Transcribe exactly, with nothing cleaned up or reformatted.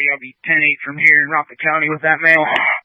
County. I'll be ten eight from here in Rockland County with that mail.